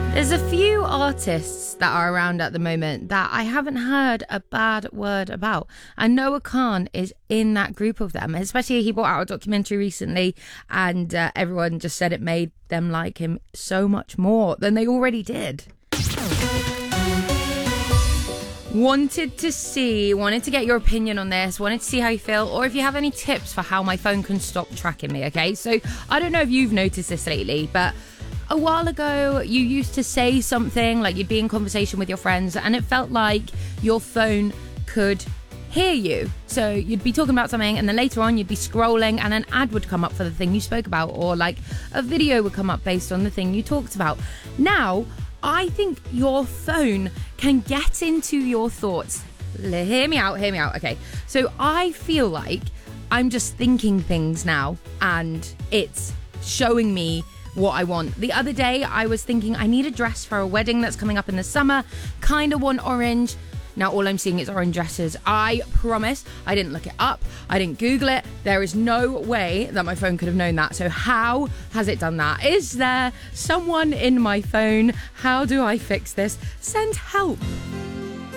There's a few artists that are around at the moment that I haven't heard a bad word about. And Noah Khan is in that group of them, especially he brought out a documentary recently and everyone just said it made them like him so much more than they already did. Wanted to get your opinion on this, wanted to see how you feel, or if you have any tips for how my phone can stop tracking me, okay? So I don't know if you've noticed this lately, but a while ago, you used to say something, like you'd be in conversation with your friends, and it felt like your phone could hear you. So you'd be talking about something, and then later on, you'd be scrolling, and an ad would come up for the thing you spoke about, or like a video would come up based on the thing you talked about. Now, I think your phone can get into your thoughts. Hear me out. Okay, so I feel like I'm just thinking things now, and it's showing me what I want. The other day I was thinking I need a dress for a wedding that's coming up in the summer, kind of want orange. Now all I'm seeing is orange dresses. I promise I didn't look it up, I didn't Google it. There is no way that my phone could have known that. So how has it done that? Is there someone in my phone? How do I fix this? Send help.